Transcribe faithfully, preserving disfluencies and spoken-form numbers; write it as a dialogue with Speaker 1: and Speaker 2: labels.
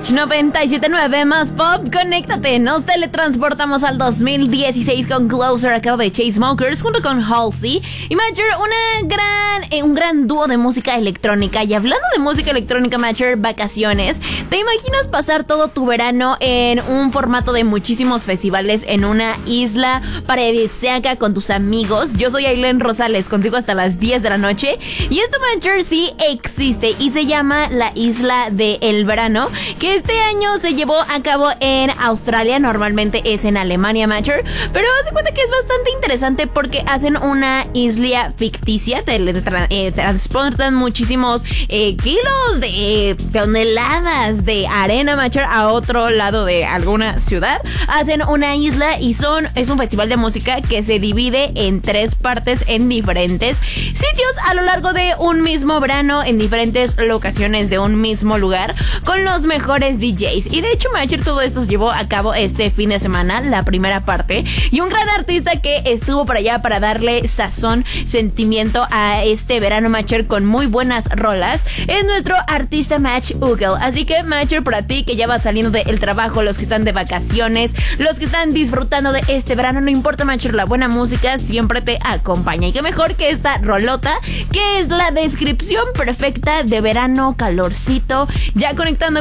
Speaker 1: Match noventa y siete punto nueve más pop, conéctate. Nos teletransportamos al dos mil dieciséis con Closer a cargo de Chainsmokers junto con Halsey y Matcher, una gran, eh, un gran dúo de música electrónica. Y hablando de música electrónica, Matcher, vacaciones. ¿Te imaginas pasar todo tu verano en un formato de muchísimos festivales en una isla paradisíaca con tus amigos? Yo soy Aileen Rosales, contigo hasta las diez de la noche. Y esto, Matcher, sí existe y se llama la Isla del Verano, que este año se llevó a cabo en Australia. Normalmente es en Alemania, Matcher, pero haz de cuenta que es bastante interesante porque hacen una isla ficticia. Te, te, tra- eh, transportan muchísimos eh, kilos de eh, toneladas de arena, Matcher, a otro lado de alguna ciudad. Hacen una isla y son es un festival de música que se divide en tres partes en diferentes sitios a lo largo de un mismo verano, en diferentes locaciones de un mismo lugar, con los mejores D Js. Y de hecho, Matcher, todo esto se llevó a cabo este fin de semana, la primera parte, y un gran artista que estuvo por allá para darle sazón, sentimiento a este verano, Matcher, con muy buenas rolas, es nuestro artista Match Ugel. Así que, Matcher, para ti que ya vas saliendo del trabajo, los que están de vacaciones, los que están disfrutando de este verano, no importa, Matcher, la buena música siempre te acompaña. Y qué mejor que esta rolota, que es la descripción perfecta de verano, calorcito, ya conectando